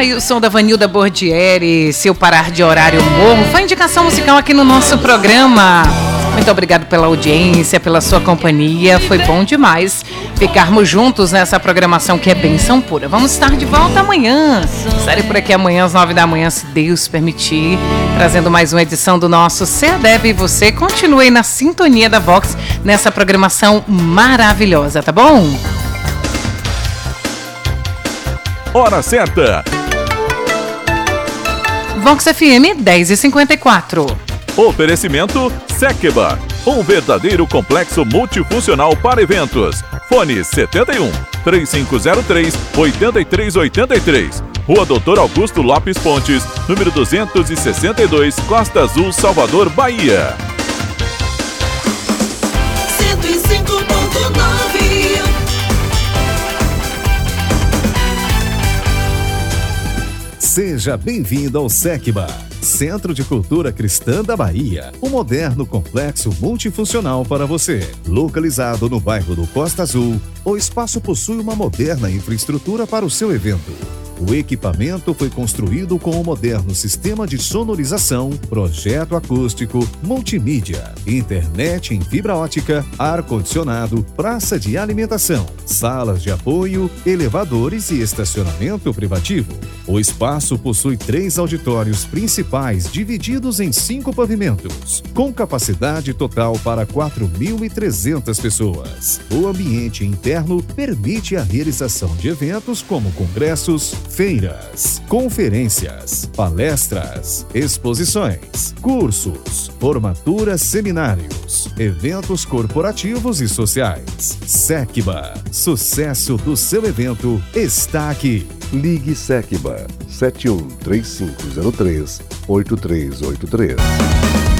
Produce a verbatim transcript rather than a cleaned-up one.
aí o som da Vanilda Bordieri, Se Eu Parar de Orar Eu Morro, foi indicação musical aqui no nosso programa. Muito obrigado pela audiência, pela sua companhia. Foi bom demais ficarmos juntos nessa programação que é bênção pura. Vamos estar de volta amanhã. Estarei por aqui amanhã às nove da manhã, se Deus permitir, trazendo mais uma edição do nosso Ser Deve. E você continue na sintonia da Vox nessa programação maravilhosa, tá bom? Hora certa. Vox F M dez e cinquenta e quatro. Oferecimento Sekba, um verdadeiro complexo multifuncional para eventos. Fone setenta e um, três cinco zero três, oito três oito três. Rua Doutor Augusto Lopes Pontes, número duzentos e sessenta e dois, Costa Azul, Salvador, Bahia. cento e cinco ponto nove. Seja bem-vindo ao Sekba, Centro de Cultura Cristã da Bahia, um moderno complexo multifuncional para você. Localizado no bairro do Costa Azul, o espaço possui uma moderna infraestrutura para o seu evento. O equipamento foi construído com um moderno sistema de sonorização, projeto acústico, multimídia, internet em fibra ótica, ar-condicionado, praça de alimentação, salas de apoio, elevadores e estacionamento privativo. O espaço possui três auditórios principais divididos em cinco pavimentos, com capacidade total para quatro mil e trezentas pessoas. O ambiente interno permite a realização de eventos como congressos, feiras, conferências, palestras, exposições, cursos, formaturas, seminários, eventos corporativos e sociais. Sekba, sucesso do seu evento está aqui. Ligue Sekba sete um três cinco zero três oito três oito três.